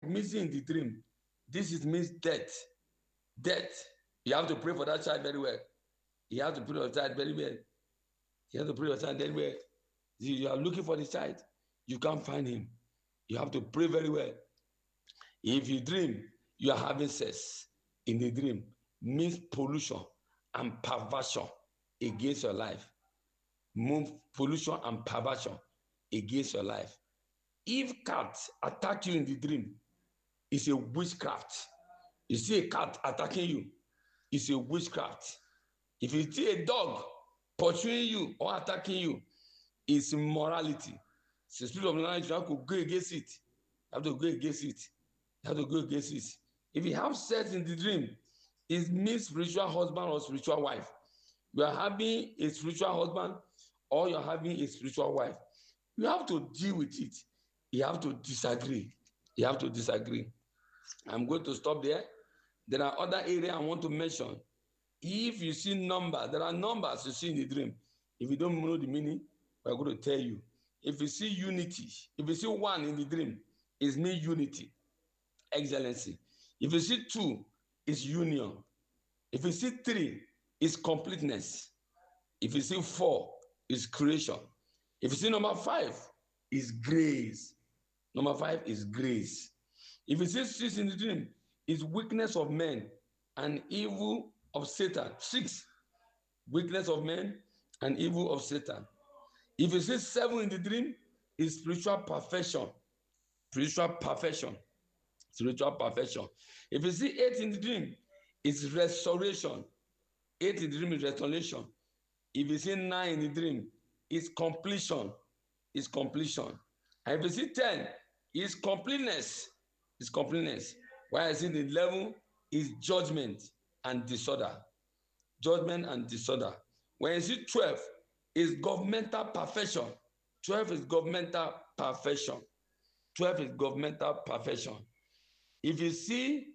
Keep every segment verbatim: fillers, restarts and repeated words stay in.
missing in the dream, this is means death. Death. You have to pray for that child very well. You have to pray for the child very well. You have to pray for the child very well. You are looking for the child, you can't find him. You have to pray very well. If you dream, you are having sex in the dream, means pollution and perversion against your life. Move pollution and perversion against your life. If cats attack you in the dream, it's a witchcraft. You see a cat attacking you, it's a witchcraft. If you see a dog pursuing you or attacking you, it's immorality. It's the spirit of knowledge. You have to go against it. You have to go against it. You have to go against it. If you have sex in the dream, it means spiritual husband or spiritual wife. You are having a spiritual husband or you're having a spiritual wife. You have to deal with it. You have to disagree. You have to disagree. I'm going to stop there. There are other areas I want to mention. If you see numbers, there are numbers you see in the dream. If you don't know the meaning, we're going to tell you. If you see unity, if you see one in the dream, it means unity, excellency. If you see two, it's union. If you see three, it's completeness. If you see four, it's creation. If you see number five, it's grace. Number five is grace. If you see six in the dream, it's weakness of men and evil of Satan. Six, weakness of men and evil of Satan. If you see seven in the dream, it's spiritual perfection. Spiritual perfection. Spiritual perfection. If you see eight in the dream, it's restoration. Eight in the dream is restoration. If you see nine in the dream, it's completion. It's completion. And if you see ten, it's completeness. It's completeness. While I see the eleven is judgment and disorder. Judgment and disorder. When you see twelve, it's governmental perfection. twelve is governmental perfection. twelve is governmental perfection. If you see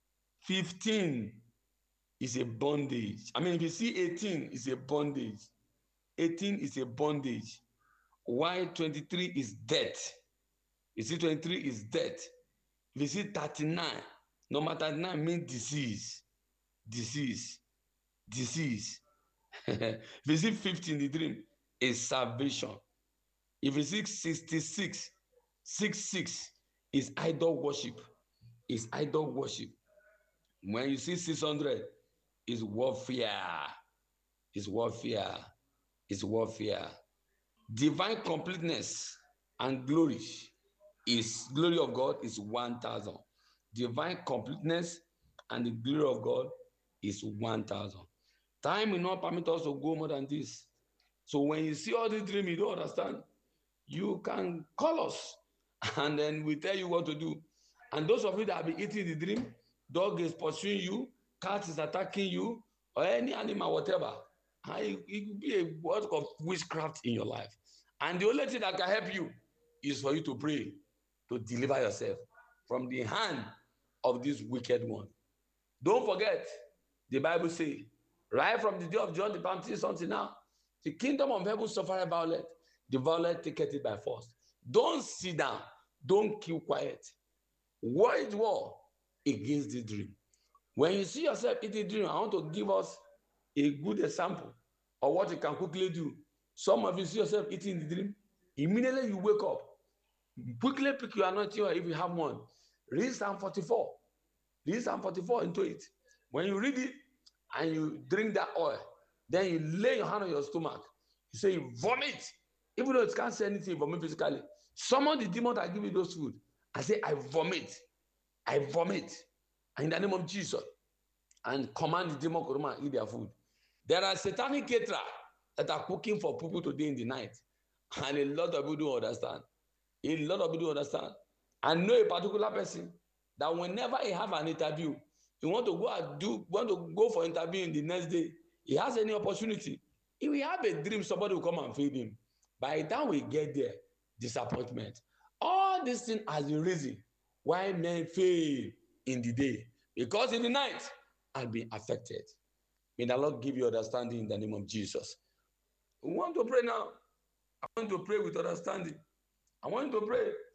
fifteen, it's a bondage. I mean, if you see eighteen, it's a bondage. eighteen is a bondage. Why twenty-three is death. You see twenty-three is death. If you see thirty-nine, number thirty-nine means disease. Disease. Disease. If you see fifty in the dream, it's salvation. If you see sixty-six, sixty-six is idol worship. Is idol worship. When you see six hundred, is warfare. Is warfare. Is warfare. Divine completeness and glory is glory of God is one thousand. Divine completeness and the glory of God is one thousand. Time will not permit us to go more than this. So when you see all this dream you don't understand, you can call us and then we tell you what to do. And those of you that have been eating the dream, dog is pursuing you, cat is attacking you, or any animal, whatever, it could be a word of witchcraft in your life. And the only thing that can help you is for you to pray, to deliver yourself from the hand of this wicked one. Don't forget, the Bible says, right from the day of John the Baptist until now, the kingdom of heaven suffered violence, the violent taketh it by force. Don't sit down, don't keep quiet. Wage war against the dream. When you see yourself eating dream, I want to give us a good example of what you can quickly do. Some of you see yourself eating the dream, immediately you wake up, quickly pick your anointing oil if you have one. Read Psalm forty-four. Read Psalm forty-four into it. When you read it and you drink that oil, then you lay your hand on your stomach. You say you vomit. Even though it can't say anything, vomit physically. Summon the demon that give you those food. I say, I vomit. I vomit. In the name of Jesus. And command the demon to come and eat their food. There are satanic caterers that are cooking for people today in the night. And a lot of people don't understand. A lot of people don't understand. I know a particular person that whenever he have an interview, he want to go and do, want to go for interview in the next day, he has any opportunity. If we have a dream, somebody will come and feed him. By the time we get there, disappointment. All these things has the reason why men fail in the day. Because in the night, I'll be affected. May the Lord give you understanding in the name of Jesus. We want to pray now. I want to pray with understanding. I want to pray